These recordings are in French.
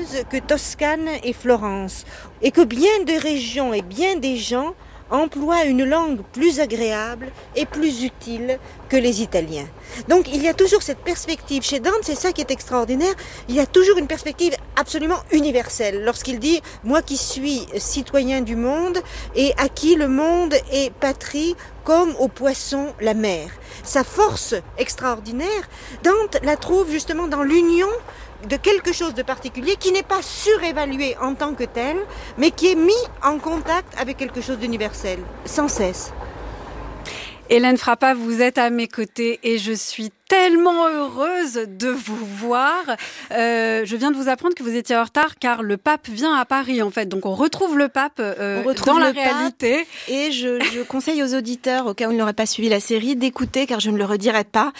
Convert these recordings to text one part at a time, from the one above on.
chose que Toscane et Florence, et que bien des régions et bien des gens emploient une langue plus agréable et plus utile que les Italiens. Donc il y a toujours cette perspective. Chez Dante, c'est ça qui est extraordinaire, il y a toujours une perspective absolument universelle. Lorsqu'il dit « moi qui suis citoyen du monde et à qui le monde est patrie comme aux poissons la mer ». Sa force extraordinaire, Dante la trouve justement dans l'union de quelque chose de particulier qui n'est pas surévalué en tant que tel, mais qui est mis en contact avec quelque chose d'universel, sans cesse. Hélène Frappat, vous êtes à mes côtés et je suis tellement heureuse de vous voir. Je viens de vous apprendre que vous étiez en retard car le pape vient à Paris en fait. Donc on retrouve le pape dans la réalité. Et je conseille aux auditeurs, au cas où ils n'auraient pas suivi la série, d'écouter, car je ne le redirai pas,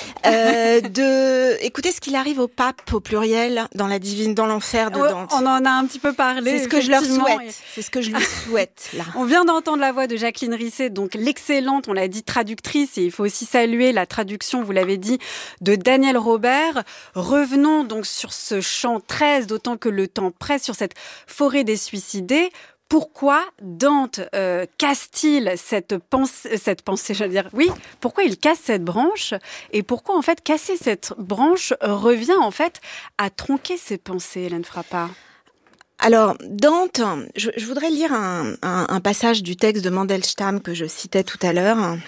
écouter ce qu'il arrive au pape au pluriel dans la divine, dans l'enfer de Dante. On en a un petit peu parlé. C'est ce que je leur souhaite. C'est ce que je lui souhaite là. On vient d'entendre la voix de Jacqueline Risset, donc l'excellente, on l'a dit, traductrice, et il faut aussi saluer la traduction, vous l'avez dit, de Daniel Robert. Revenons donc sur ce chant 13, d'autant que le temps presse, sur cette forêt des suicidés. Pourquoi Dante casse-t-il cette pensée, j'allais dire, oui, pourquoi il casse cette branche et pourquoi en fait casser cette branche revient en fait à tronquer ses pensées, Hélène Frappat? Alors, Dante, je voudrais lire un passage du texte de Mandelstam que je citais tout à l'heure.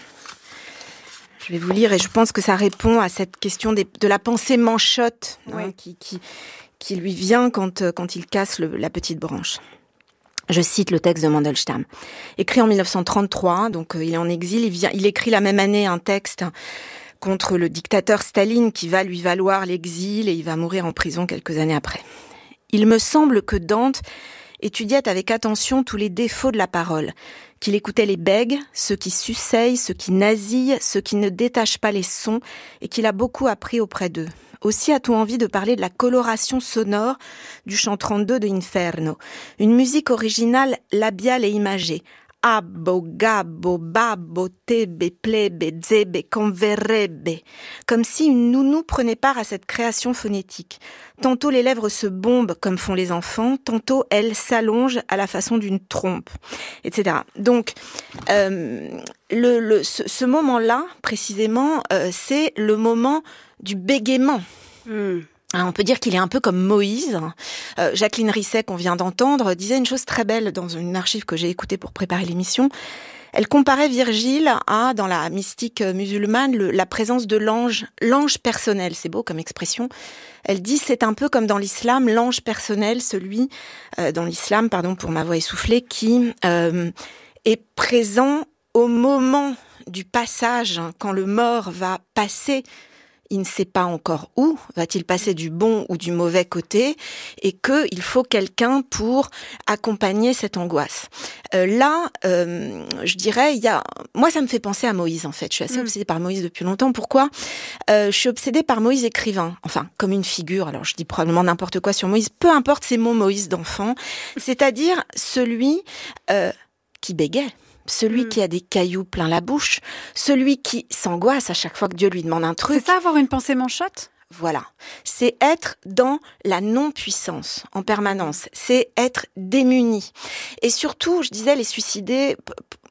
Je vais vous lire et je pense que ça répond à cette question de la pensée manchotte, oui, qui lui vient quand il casse la petite branche. Je cite le texte de Mandelstam. Écrit en 1933, donc il est en exil, il écrit la même année un texte contre le dictateur Staline qui va lui valoir l'exil et il va mourir en prison quelques années après. Il me semble que Dante étudiait avec attention tous les défauts de la parole, qu'il écoutait les bègues, ceux qui suceillent, ceux qui nasillent, ceux qui ne détachent pas les sons, et qu'il a beaucoup appris auprès d'eux. Aussi a-t-on envie de parler de la coloration sonore du chant 32 de Inferno, une musique originale labiale et imagée. Abbo, gabbo, babbo, tebe, plebe, zebe, converrebbe. Comme si une nounou prenait part à cette création phonétique. Tantôt les lèvres se bombent comme font les enfants, tantôt elles s'allongent à la façon d'une trompe, etc. Donc, ce moment-là, précisément, c'est le moment du bégaiement. On peut dire qu'il est un peu comme Moïse. Jacqueline Risset, qu'on vient d'entendre, disait une chose très belle dans une archive que j'ai écoutée pour préparer l'émission. Elle comparait Virgile à, dans la mystique musulmane, la présence de l'ange personnel. C'est beau comme expression. Elle dit, c'est un peu comme dans l'islam, l'ange personnel, celui, dans l'islam, pardon pour ma voix essoufflée, qui est présent au moment du passage, quand le mort va passer. Il ne sait pas encore où, va-t-il passer du bon ou du mauvais côté, et qu'il faut quelqu'un pour accompagner cette angoisse. Je dirais, moi ça me fait penser à Moïse en fait. Je suis assez obsédée par Moïse depuis longtemps. Pourquoi ? Je suis obsédée par Moïse écrivain, enfin comme une figure. Alors je dis probablement n'importe quoi sur Moïse, peu importe ces mots Moïse d'enfant, c'est-à-dire celui qui bégait. Celui qui a des cailloux plein la bouche, celui qui s'angoisse à chaque fois que Dieu lui demande un truc. C'est ça, avoir une pensée manchotte ? Voilà. C'est être dans la non-puissance en permanence. C'est être démuni. Et surtout, je disais, les suicidés, pourquoi ?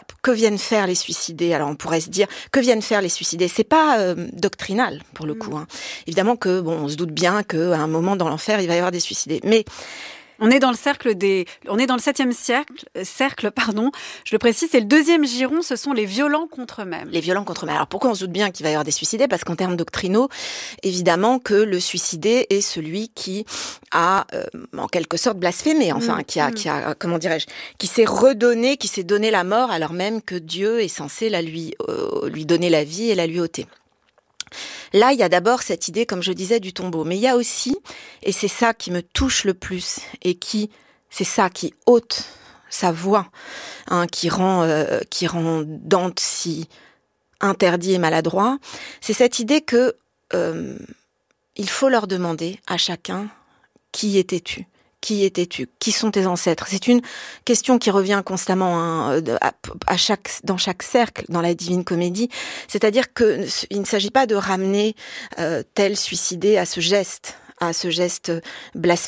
Que viennent faire les suicidés ? Alors on pourrait se dire, que viennent faire les suicidés ? C'est pas doctrinal, pour le coup. Hein. Évidemment que, on se doute bien qu'à un moment dans l'enfer, il va y avoir des suicidés. Mais on est dans le on est dans le 7e cercle, pardon. Je le précise, c'est le 2e giron, ce sont les violents contre eux-mêmes. Les violents contre eux-mêmes. Alors pourquoi on se doute bien qu'il va y avoir des suicidés ? Parce qu'en termes doctrinaux, évidemment que le suicidé est celui qui a, en quelque sorte, blasphémé, enfin, qui a, comment dirais-je, qui s'est redonné, qui s'est donné la mort, alors même que Dieu est censé lui donner la vie et la lui ôter. Là, il y a d'abord cette idée, comme je disais, du tombeau. Mais il y a aussi, et c'est ça qui me touche le plus, et c'est ça qui ôte sa voix, qui rend Dante si interdit et maladroit, c'est cette idée que il faut leur demander à chacun qui étais-tu ? Qui étais-tu ? Qui sont tes ancêtres ? C'est une question qui revient constamment dans chaque cercle dans la Divine Comédie. C'est-à-dire que il ne s'agit pas de ramener tel suicidé à ce geste